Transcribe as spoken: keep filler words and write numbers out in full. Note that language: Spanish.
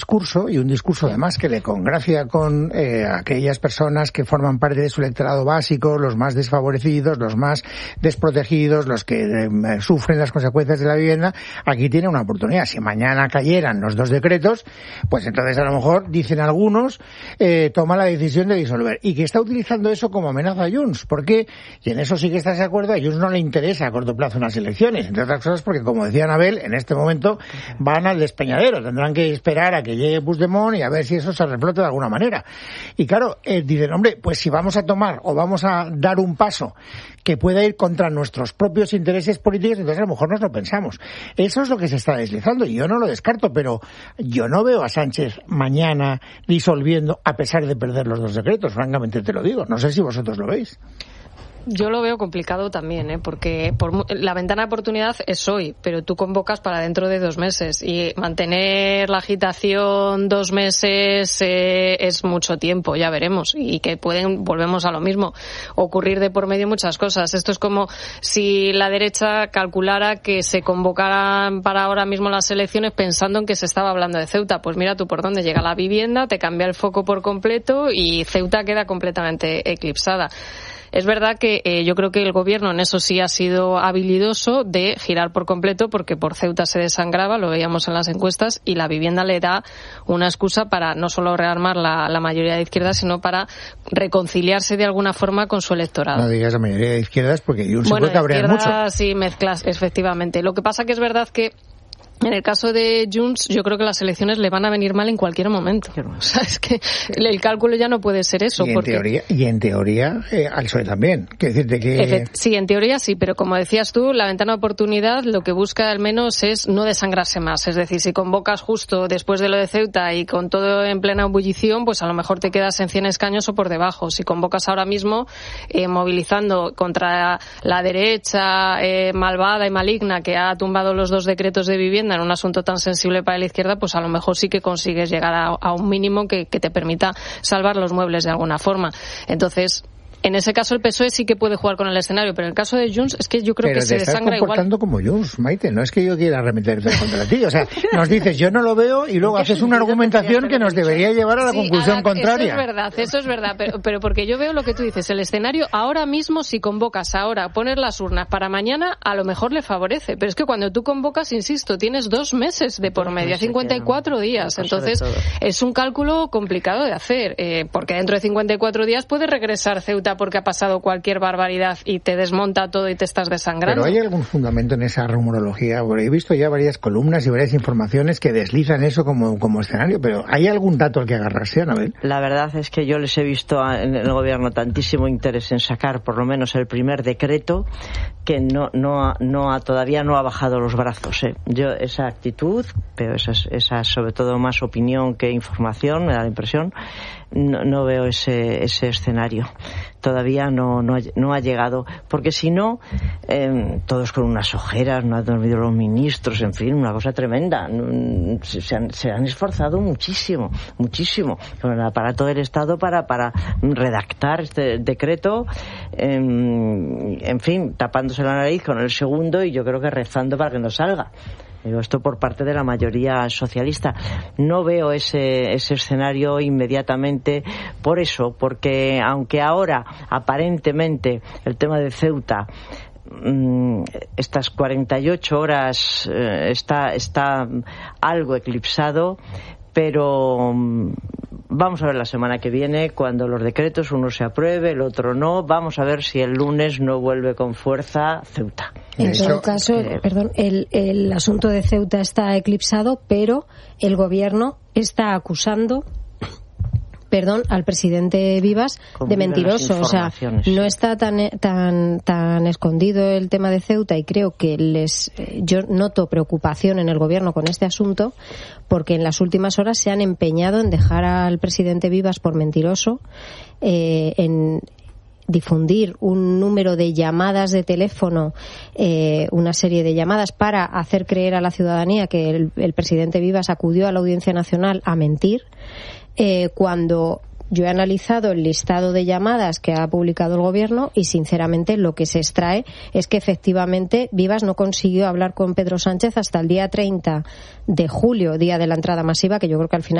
discurso, y un discurso además que le congracia con eh, aquellas personas que forman parte de su electorado básico, los más desfavorecidos, los más desprotegidos, los que eh, sufren las consecuencias de la vivienda. Aquí tiene una oportunidad. Si mañana cayeran los dos decretos, pues entonces a lo mejor, dicen algunos, eh, toma la decisión de disolver. Y que está utilizando eso como amenaza a Junts. ¿Por qué? Y en eso sí que estás de acuerdo. A Junts no le interesa a corto plazo unas elecciones, entre otras cosas porque, como decía Anabel, en este momento van al despeñadero. Tendrán que esperar a que llegue Puigdemont y a ver si eso se reflota de alguna manera. Y claro, eh, dicen, hombre, pues si vamos a tomar o vamos a dar un paso que pueda ir contra nuestros propios intereses políticos, entonces a lo mejor nos lo pensamos. Eso es lo que se está deslizando y yo no lo descarto, pero yo no veo a Sánchez mañana disolviendo a pesar de perder los dos decretos, francamente te lo digo. No sé si vosotros lo veis. Yo lo veo complicado también, ¿eh? Porque por, la ventana de oportunidad es hoy, pero tú convocas para dentro de dos meses y mantener la agitación dos meses eh, es mucho tiempo, ya veremos, y que pueden, volvemos a lo mismo, ocurrir de por medio muchas cosas. Esto es como si la derecha calculara que se convocaran para ahora mismo las elecciones pensando en que se estaba hablando de Ceuta. Pues mira tú por dónde llega la vivienda, te cambia el foco por completo y Ceuta queda completamente eclipsada. Es verdad que eh, yo creo que el gobierno en eso sí ha sido habilidoso de girar por completo, porque por Ceuta se desangraba, lo veíamos en las encuestas, y la vivienda le da una excusa para no solo rearmar la, la mayoría de izquierdas, sino para reconciliarse de alguna forma con su electorado. No digas la mayoría de izquierdas porque Junts bueno, se puede cabrear mucho. Bueno, sí, mezclas, efectivamente. Lo que pasa que es verdad que en el caso de Junts, yo creo que las elecciones le van a venir mal en cualquier momento. O sea, es que el cálculo ya no puede ser eso. Y en porque... teoría, y en teoría eh, al P S O E también. Quiero decirte que... Efect- sí, en teoría sí, pero como decías tú, la ventana de oportunidad lo que busca al menos es no desangrarse más. Es decir, si convocas justo después de lo de Ceuta y con todo en plena ebullición, pues a lo mejor te quedas en cien escaños o por debajo. Si convocas ahora mismo, eh, movilizando contra la derecha eh, malvada y maligna que ha tumbado los dos decretos de vivienda en un asunto tan sensible para la izquierda, pues a lo mejor sí que consigues llegar a, a un mínimo que, que te permita salvar los muebles de alguna forma. Entonces, en ese caso el P S O E sí que puede jugar con el escenario, pero en el caso de Junts es que yo creo pero que se desangra igual. Pero te estás comportando como Junts, Maite, no es que yo quiera arremeterte contra ti, o sea, nos dices yo no lo veo y luego haces una argumentación que nos debería llevar a la sí, conclusión a, contraria. Eso es verdad, eso es verdad, pero, pero porque yo veo lo que tú dices, el escenario ahora mismo, si convocas ahora, poner las urnas para mañana, a lo mejor le favorece, pero es que cuando tú convocas, insisto, tienes dos meses de por media, cincuenta y cuatro días, entonces es un cálculo complicado de hacer, eh, porque dentro de cincuenta y cuatro días puede regresar Ceuta porque ha pasado cualquier barbaridad y te desmonta todo y te estás desangrando. Pero ¿hay algún fundamento en esa rumorología? Porque he visto ya varias columnas y varias informaciones que deslizan eso como, como escenario, pero ¿hay algún dato al que agarrarse, Anabel? La verdad es que yo les he visto en el gobierno tantísimo interés en sacar por lo menos el primer decreto que no no ha, no ha, todavía no ha bajado los brazos, ¿eh? Yo esa actitud, pero esa, esa sobre todo más opinión que información, me da la impresión, no, no veo ese, ese escenario. Todavía no, no, ha, no ha llegado, porque si no, eh, todos con unas ojeras, no han dormido los ministros, en fin, una cosa tremenda. Se, se, han, se han esforzado muchísimo, muchísimo, con el aparato del Estado para, para redactar este decreto, eh, en fin, tapándose la nariz con el segundo y yo creo que rezando para que no salga. Esto por parte de la mayoría socialista. No veo ese, ese escenario inmediatamente por eso, porque aunque ahora aparentemente el tema de Ceuta estas cuarenta y ocho horas eh, está, está algo eclipsado, pero vamos a ver la semana que viene cuando los decretos uno se apruebe, el otro no. Vamos a ver si el lunes no vuelve con fuerza Ceuta. En todo caso, eh, perdón, el, el asunto de Ceuta está eclipsado, pero el gobierno está acusando perdón, al presidente Vivas de mentiroso. O sea, no está tan tan tan escondido el tema de Ceuta y creo que les yo noto preocupación en el gobierno con este asunto porque en las últimas horas se han empeñado en dejar al presidente Vivas por mentiroso, eh, en difundir un número de llamadas de teléfono, eh, una serie de llamadas para hacer creer a la ciudadanía que el, el presidente Vivas acudió a la Audiencia Nacional a mentir. Eh, cuando Yo he analizado el listado de llamadas que ha publicado el gobierno y, sinceramente, lo que se extrae es que efectivamente Vivas no consiguió hablar con Pedro Sánchez hasta el día treinta de julio, día de la entrada masiva, que yo creo que al final